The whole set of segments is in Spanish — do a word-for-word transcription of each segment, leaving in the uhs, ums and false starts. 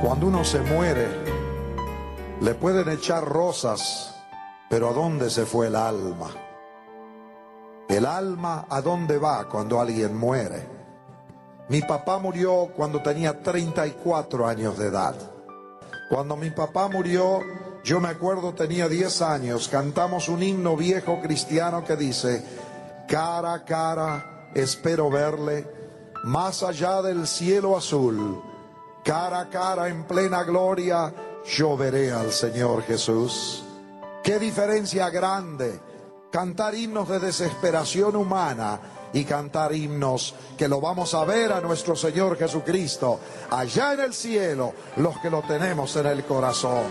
Cuando uno se muere, le pueden echar rosas, pero ¿a dónde se fue el alma? El alma, ¿a dónde va cuando alguien muere? Mi papá murió cuando tenía treinta y cuatro años de edad. Cuando mi papá murió, yo me acuerdo, tenía diez años, cantamos un himno viejo cristiano que dice: cara a cara espero verle, más allá del cielo azul. Cara a cara en plena gloria yo veré al Señor Jesús. Qué diferencia grande cantar himnos de desesperación humana y cantar himnos que lo vamos a ver a nuestro Señor Jesucristo allá en el cielo, los que lo tenemos en el corazón.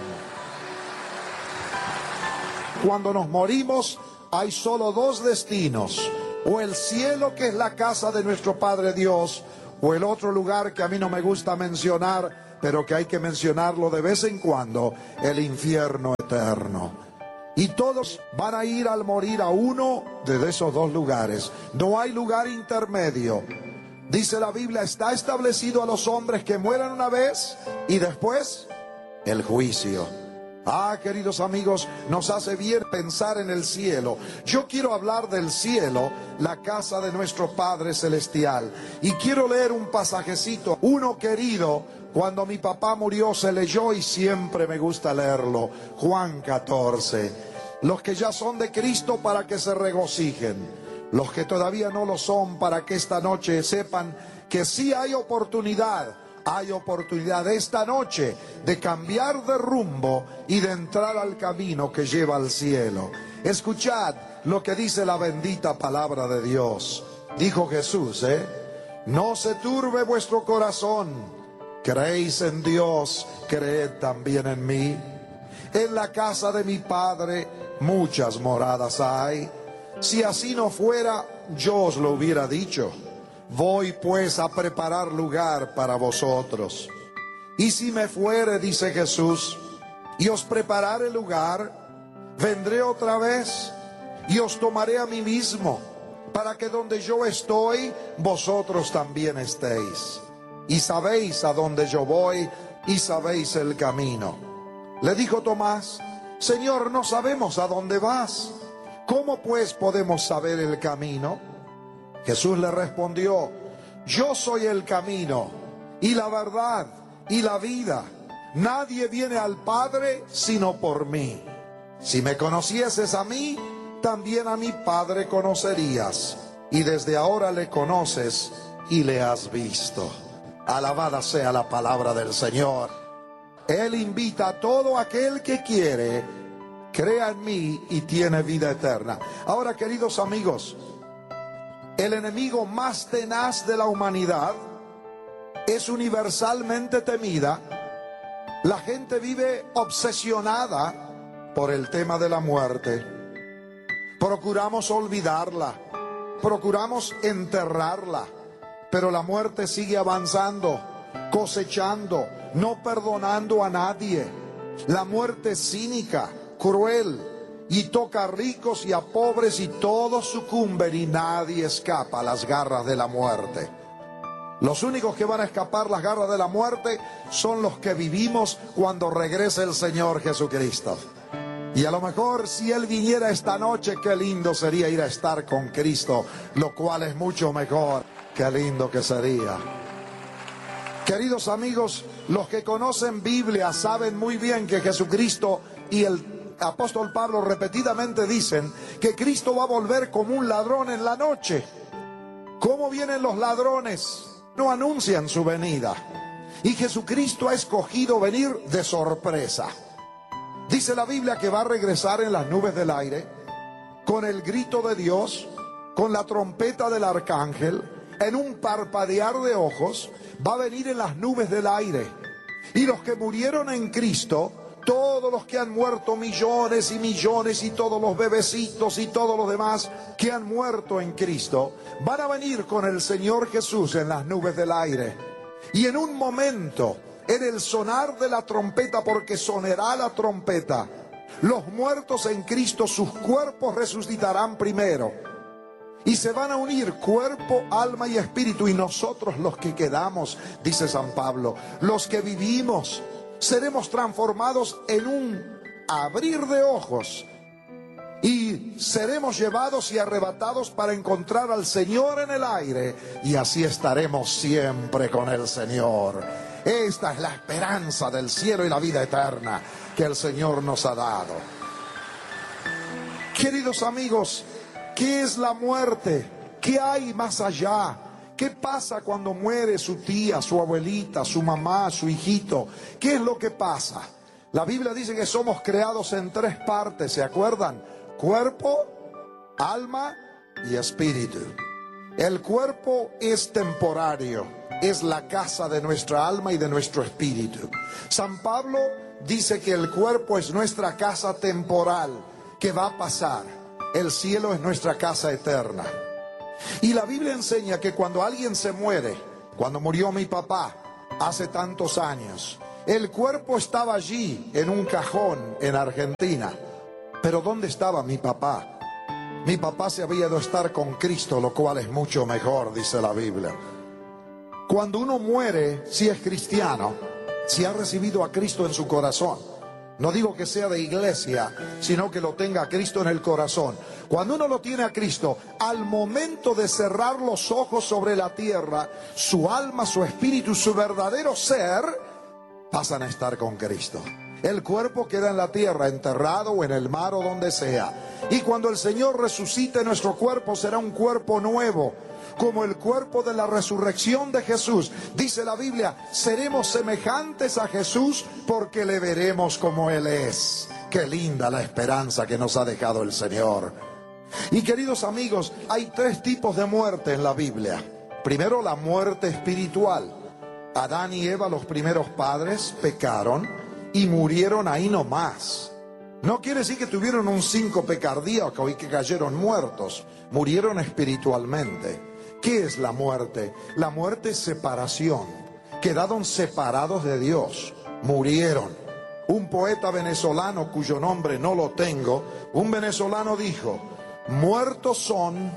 Cuando nos morimos hay solo dos destinos: o el cielo, que es la casa de nuestro Padre Dios, o el otro lugar que a mí no me gusta mencionar, pero que hay que mencionarlo de vez en cuando, el infierno eterno. Y todos van a ir al morir a uno de esos dos lugares. No hay lugar intermedio. Dice la Biblia, está establecido a los hombres que mueran una vez y después el juicio. Ah, queridos amigos, nos hace bien pensar en el cielo. Yo quiero hablar del cielo, la casa de nuestro Padre Celestial. Y quiero leer un pasajecito, uno querido, cuando mi papá murió se leyó y siempre me gusta leerlo. Juan catorce. Los que ya son de Cristo, para que se regocijen. Los que todavía no lo son, para que esta noche sepan que sí hay oportunidad. Hay oportunidad esta noche de cambiar de rumbo y de entrar al camino que lleva al cielo. Escuchad lo que dice la bendita palabra de Dios. Dijo Jesús, ¿eh? No se turbe vuestro corazón. Creéis en Dios, creed también en mí. En la casa de mi Padre muchas moradas hay. Si así no fuera, yo os lo hubiera dicho. Voy pues a preparar lugar para vosotros. Y si me fuere, dice Jesús, y os preparare lugar, vendré otra vez y os tomaré a mí mismo, para que donde yo estoy, vosotros también estéis. Y sabéis a dónde yo voy, y sabéis el camino. Le dijo Tomás, Señor, no sabemos a dónde vas. ¿Cómo pues podemos saber el camino? Jesús le respondió, yo soy el camino y la verdad y la vida. Nadie viene al Padre sino por mí. Si me conocieses a mí, también a mi Padre conocerías. Y desde ahora le conoces y le has visto. Alabada sea la palabra del Señor. Él invita a todo aquel que quiere, crea en mí y tiene vida eterna. Ahora, queridos amigos, el enemigo más tenaz de la humanidad es universalmente temida. La gente vive obsesionada por el tema de la muerte. Procuramos olvidarla, procuramos enterrarla, pero la muerte sigue avanzando, cosechando, no perdonando a nadie. La muerte es cínica, cruel, y toca a ricos y a pobres y todos sucumben y nadie escapa a las garras de la muerte. Los únicos que van a escapar las garras de la muerte son los que vivimos cuando regrese el Señor Jesucristo. Y a lo mejor si Él viniera esta noche, qué lindo sería ir a estar con Cristo, lo cual es mucho mejor. Qué lindo que sería. Queridos amigos, los que conocen Biblia saben muy bien que Jesucristo y el apóstol Pablo repetidamente dicen que Cristo va a volver como un ladrón en la noche. ¿Cómo vienen los ladrones? No anuncian su venida. Y Jesucristo ha escogido venir de sorpresa. Dice la Biblia que va a regresar en las nubes del aire, con el grito de Dios, con la trompeta del arcángel, en un parpadear de ojos, va a venir en las nubes del aire. Y los que murieron en Cristo, todos los que han muerto, millones y millones, y todos los bebecitos y todos los demás que han muerto en Cristo, van a venir con el Señor Jesús en las nubes del aire. Y en un momento, en el sonar de la trompeta, porque sonará la trompeta, los muertos en Cristo, sus cuerpos resucitarán primero. Y se van a unir cuerpo, alma y espíritu. Y nosotros los que quedamos, dice San Pablo, los que vivimos, seremos transformados en un abrir de ojos. Y seremos llevados y arrebatados para encontrar al Señor en el aire. Y así estaremos siempre con el Señor. Esta es la esperanza del cielo y la vida eterna que el Señor nos ha dado. Queridos amigos, ¿qué es la muerte? ¿Qué hay más allá? ¿Qué pasa cuando muere su tía, su abuelita, su mamá, su hijito? ¿Qué es lo que pasa? La Biblia dice que somos creados en tres partes, ¿se acuerdan? Cuerpo, alma y espíritu. El cuerpo es temporario, es la casa de nuestra alma y de nuestro espíritu. San Pablo dice que el cuerpo es nuestra casa temporal, que va a pasar. El cielo es nuestra casa eterna. Y la Biblia enseña que cuando alguien se muere, cuando murió mi papá hace tantos años, el cuerpo estaba allí en un cajón en Argentina. Pero ¿dónde estaba mi papá? Mi papá se había ido a estar con Cristo, lo cual es mucho mejor, dice la Biblia. Cuando uno muere, si es cristiano, si ha recibido a Cristo en su corazón, no digo que sea de iglesia, sino que lo tenga a Cristo en el corazón. Cuando uno lo tiene a Cristo, al momento de cerrar los ojos sobre la tierra, su alma, su espíritu, su verdadero ser, pasan a estar con Cristo. El cuerpo queda en la tierra, enterrado o en el mar o donde sea. Y cuando el Señor resucite, nuestro cuerpo será un cuerpo nuevo, como el cuerpo de la resurrección de Jesús. Dice la Biblia, seremos semejantes a Jesús porque le veremos como Él es. Qué linda la esperanza que nos ha dejado el Señor. Y queridos amigos, hay tres tipos de muerte en la Biblia. Primero, la muerte espiritual. Adán y Eva, los primeros padres, pecaron y murieron ahí nomás. No quiere decir que tuvieron un síncope cardíaco y que cayeron muertos. Murieron espiritualmente. ¿Qué es la muerte? La muerte es separación. Quedaron separados de Dios. Murieron. Un poeta venezolano cuyo nombre no lo tengo, un venezolano dijo, muertos son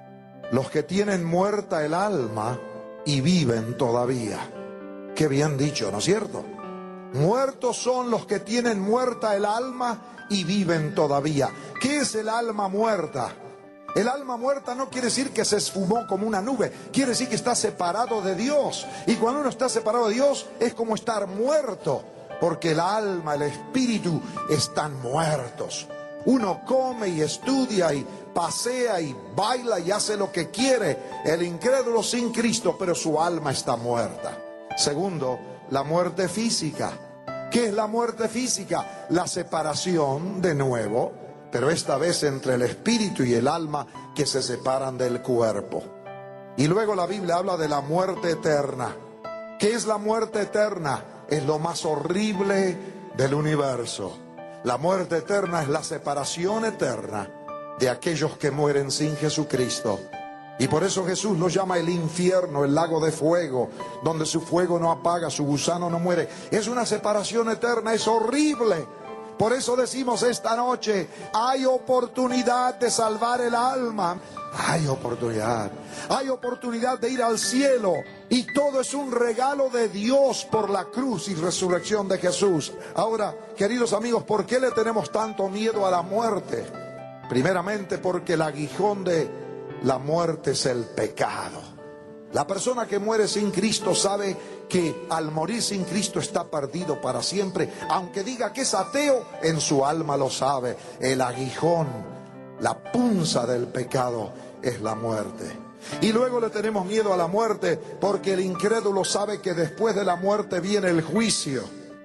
los que tienen muerta el alma y viven todavía. Qué bien dicho, ¿no es cierto? Muertos son los que tienen muerta el alma y viven todavía. ¿Qué es el alma muerta? El alma muerta no quiere decir que se esfumó como una nube, quiere decir que está separado de Dios. Y cuando uno está separado de Dios es como estar muerto, porque el alma, el espíritu están muertos. Uno come y estudia y pasea y baila y hace lo que quiere, el incrédulo sin Cristo, pero su alma está muerta. Segundo, la muerte física. ¿Qué es la muerte física? La separación de nuevo, pero esta vez entre el espíritu y el alma que se separan del cuerpo. Y luego la Biblia habla de la muerte eterna. ¿Qué es la muerte eterna? Es lo más horrible del universo. La muerte eterna es la separación eterna de aquellos que mueren sin Jesucristo. Y por eso Jesús lo llama el infierno, el lago de fuego, donde su fuego no apaga, su gusano no muere. Es una separación eterna, es horrible. Por eso decimos esta noche, hay oportunidad de salvar el alma. Hay oportunidad, hay oportunidad de ir al cielo. Y todo es un regalo de Dios por la cruz y resurrección de Jesús. Ahora, queridos amigos, ¿por qué le tenemos tanto miedo a la muerte? Primeramente porque el aguijón de la muerte es el pecado. La persona que muere sin Cristo sabe que al morir sin Cristo está perdido para siempre. Aunque diga que es ateo, en su alma lo sabe. El aguijón, la punza del pecado es la muerte. Y luego le tenemos miedo a la muerte porque el incrédulo sabe que después de la muerte viene el juicio.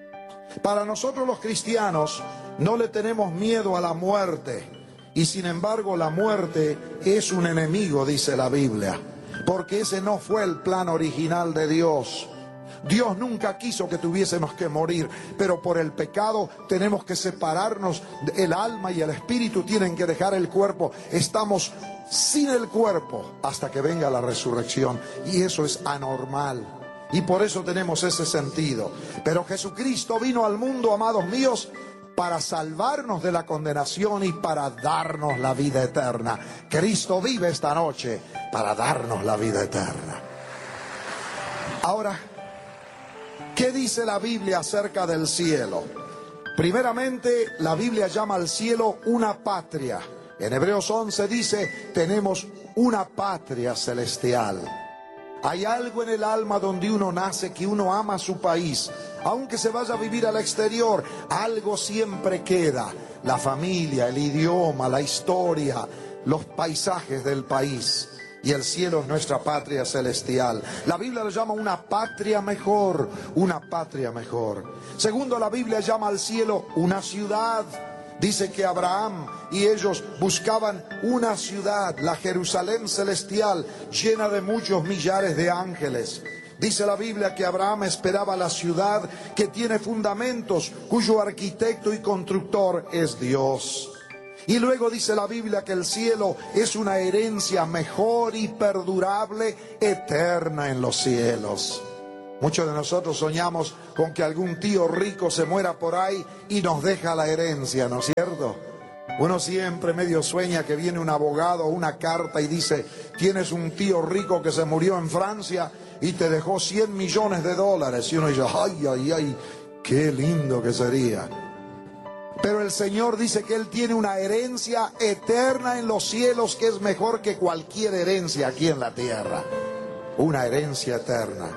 Para nosotros los cristianos no le tenemos miedo a la muerte. Y sin embargo la muerte es un enemigo, dice la Biblia, porque ese no fue el plan original de Dios. Dios nunca quiso que tuviésemos que morir, pero por el pecado tenemos que separarnos. El alma y el espíritu tienen que dejar el cuerpo. Estamos sin el cuerpo hasta que venga la resurrección, y eso es anormal. Y por eso tenemos ese sentido. Pero Jesucristo vino al mundo, amados míos, para salvarnos de la condenación y para darnos la vida eterna. Cristo vive esta noche para darnos la vida eterna. Ahora, ¿qué dice la Biblia acerca del cielo? Primeramente, la Biblia llama al cielo una patria. En Hebreos once dice, tenemos una patria celestial. Hay algo en el alma donde uno nace, que uno ama a su país. Aunque se vaya a vivir al exterior, algo siempre queda. La familia, el idioma, la historia, los paisajes del país. Y el cielo es nuestra patria celestial. La Biblia lo llama una patria mejor, una patria mejor. Segundo, la Biblia llama al cielo una ciudad. Dice que Abraham y ellos buscaban una ciudad, la Jerusalén celestial, llena de muchos millares de ángeles. Dice la Biblia que Abraham esperaba la ciudad que tiene fundamentos, cuyo arquitecto y constructor es Dios. Y luego dice la Biblia que el cielo es una herencia mejor y perdurable, eterna en los cielos. Muchos de nosotros soñamos con que algún tío rico se muera por ahí y nos deja la herencia, ¿no es cierto? Uno siempre medio sueña que viene un abogado o una carta y dice, tienes un tío rico que se murió en Francia y te dejó cien millones de dólares. Y uno dice, ay, ay, ay, qué lindo que sería. Pero el Señor dice que Él tiene una herencia eterna en los cielos que es mejor que cualquier herencia aquí en la tierra. Una herencia eterna.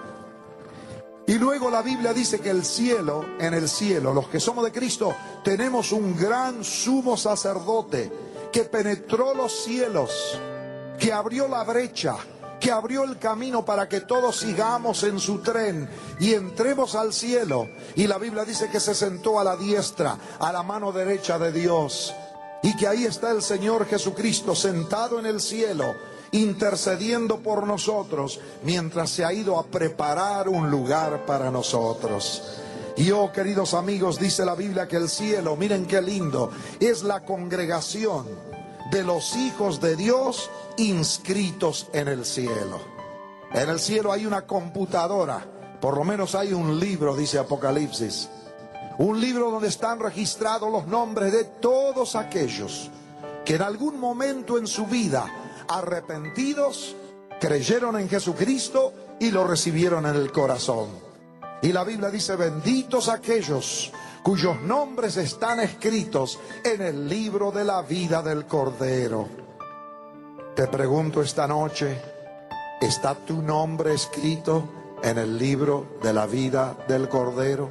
Y luego la Biblia dice que el cielo, en el cielo, los que somos de Cristo, tenemos un gran sumo sacerdote que penetró los cielos, que abrió la brecha, que abrió el camino para que todos sigamos en su tren y entremos al cielo. Y la Biblia dice que se sentó a la diestra, a la mano derecha de Dios, y que ahí está el Señor Jesucristo sentado en el cielo, intercediendo por nosotros, mientras se ha ido a preparar un lugar para nosotros. Y oh, queridos amigos, dice la Biblia que el cielo, miren qué lindo, es la congregación de los hijos de Dios inscritos en el cielo. En el cielo hay una computadora, por lo menos hay un libro, dice Apocalipsis, un libro donde están registrados los nombres de todos aquellos que en algún momento en su vida, arrepentidos, creyeron en Jesucristo y lo recibieron en el corazón. Y la Biblia dice, benditos aquellos cuyos nombres están escritos en el libro de la vida del Cordero. Te pregunto esta noche, ¿está tu nombre escrito en el libro de la vida del Cordero?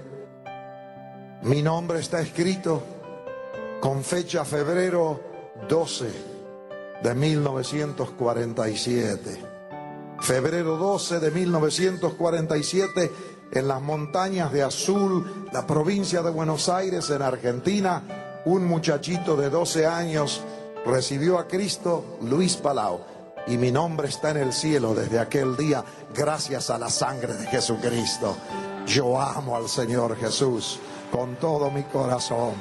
Mi nombre está escrito con fecha febrero doce de mil novecientos cuarenta y siete. Febrero doce de mil novecientos cuarenta y siete, en las montañas de Azul, la provincia de Buenos Aires, en Argentina, un muchachito de doce años recibió a Cristo, Luis Palau, y mi nombre está en el cielo desde aquel día, gracias a la sangre de Jesucristo. Yo amo al Señor Jesús con todo mi corazón.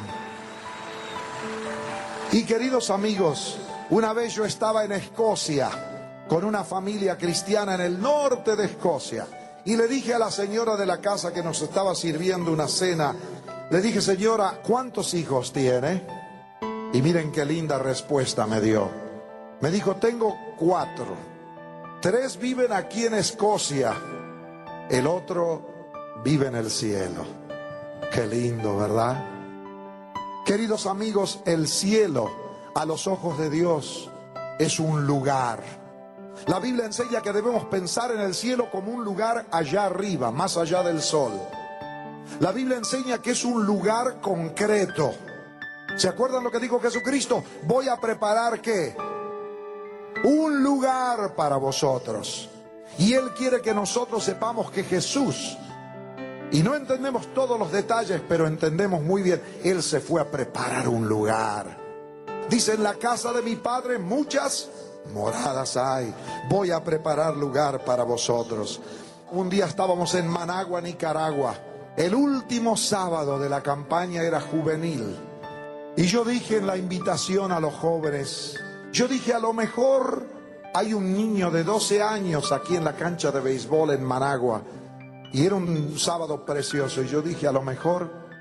Y queridos amigos, una vez yo estaba en Escocia con una familia cristiana en el norte de Escocia, y le dije a la señora de la casa que nos estaba sirviendo una cena, le dije, señora, ¿cuántos hijos tiene? Y miren qué linda respuesta me dio. Me dijo, tengo cuatro. Tres viven aquí en Escocia, el otro vive en el cielo. Qué lindo, ¿verdad? Queridos amigos, el cielo a los ojos de Dios es un lugar. La Biblia enseña que debemos pensar en el cielo como un lugar allá arriba, más allá del sol. La Biblia enseña que es un lugar concreto. ¿Se acuerdan lo que dijo Jesucristo? Voy a preparar ¿qué? Un lugar para vosotros. Y Él quiere que nosotros sepamos que Jesús, y no entendemos todos los detalles, pero entendemos muy bien, Él se fue a preparar un lugar. Dice, en la casa de mi Padre muchas moradas hay. Voy a preparar lugar para vosotros. Un día estábamos en Managua, Nicaragua. El último sábado de la campaña era juvenil. Y yo dije en la invitación a los jóvenes, yo dije, a lo mejor hay un niño de doce años aquí en la cancha de béisbol en Managua. Y era un sábado precioso. Y yo dije, a lo mejor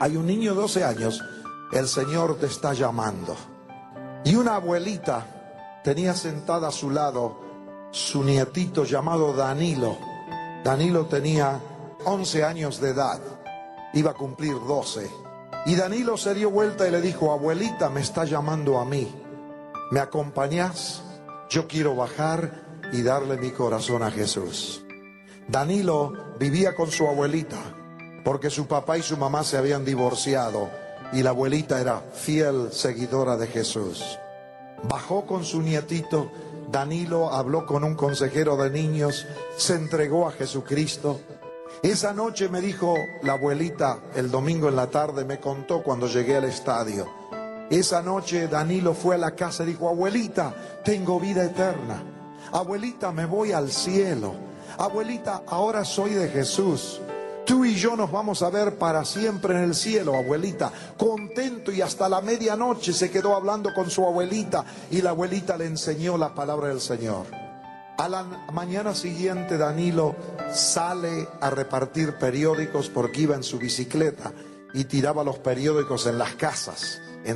hay un niño de doce años, el Señor te está llamando. Y una abuelita tenía sentada a su lado su nietito llamado Danilo. Danilo tenía once años de edad, iba a cumplir doce. Y Danilo se dio vuelta y le dijo: abuelita, me está llamando a mí, ¿me acompañás? Yo quiero bajar y darle mi corazón a Jesús. Danilo vivía con su abuelita porque su papá y su mamá se habían divorciado y la abuelita era fiel seguidora de Jesús. Bajó con su nietito. Danilo habló con un consejero de niños, se entregó a Jesucristo. Esa noche me dijo la abuelita, el domingo en la tarde me contó cuando llegué al estadio. Esa noche Danilo fue a la casa y dijo: abuelita, tengo vida eterna. Abuelita, me voy al cielo. Abuelita, ahora soy de Jesús. Tú y yo nos vamos a ver para siempre en el cielo, abuelita. Contento, y hasta la medianoche se quedó hablando con su abuelita y la abuelita le enseñó la palabra del Señor. A la mañana siguiente Danilo sale a repartir periódicos porque iba en su bicicleta y tiraba los periódicos en las casas.